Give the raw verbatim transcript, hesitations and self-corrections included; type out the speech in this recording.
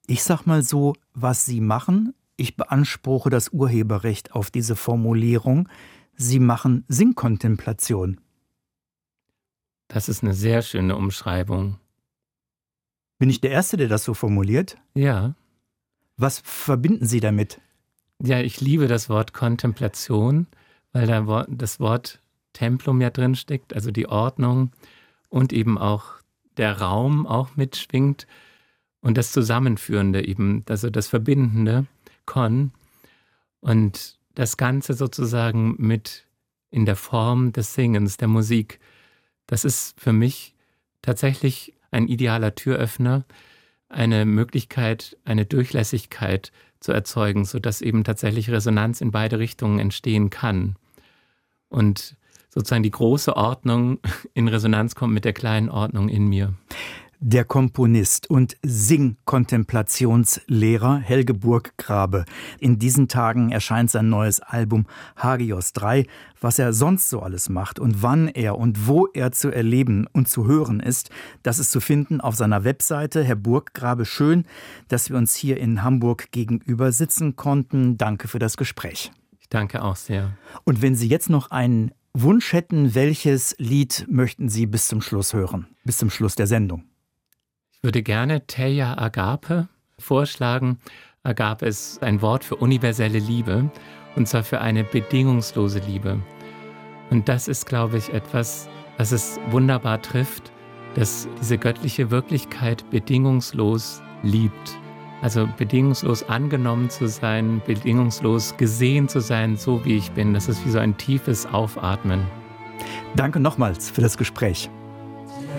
Ich sag mal so, was Sie machen, ich beanspruche das Urheberrecht auf diese Formulierung, Sie machen Singkontemplation. Das ist eine sehr schöne Umschreibung. Bin ich der Erste, der das so formuliert? Ja. Was verbinden Sie damit? Ja, ich liebe das Wort Kontemplation, weil da das Wort Templum ja drin steckt, also die Ordnung und eben auch der Raum auch mitschwingt und das Zusammenführende eben, also das Verbindende, Kon, und das Ganze sozusagen mit in der Form des Singens, der Musik. Das ist für mich tatsächlich ein idealer Türöffner, eine Möglichkeit, eine Durchlässigkeit zu erzeugen, sodass eben tatsächlich Resonanz in beide Richtungen entstehen kann. Und sozusagen die große Ordnung in Resonanz kommt mit der kleinen Ordnung in mir. Der Komponist und Singkontemplationslehrer Helge Burggrabe. In diesen Tagen erscheint sein neues Album Hagios drei. Was er sonst so alles macht und wann er und wo er zu erleben und zu hören ist, das ist zu finden auf seiner Webseite. Herr Burggrabe, schön, dass wir uns hier in Hamburg gegenüber sitzen konnten. Danke für das Gespräch. Ich danke auch sehr. Und wenn Sie jetzt noch einen Wunsch hätten, welches Lied möchten Sie bis zum Schluss hören, bis zum Schluss der Sendung? Ich würde gerne Theia Agape vorschlagen. Agape ist ein Wort für universelle Liebe, und zwar für eine bedingungslose Liebe. Und das ist, glaube ich, etwas, was es wunderbar trifft, dass diese göttliche Wirklichkeit bedingungslos liebt. Also bedingungslos angenommen zu sein, bedingungslos gesehen zu sein, so wie ich bin. Das ist wie so ein tiefes Aufatmen. Danke nochmals für das Gespräch.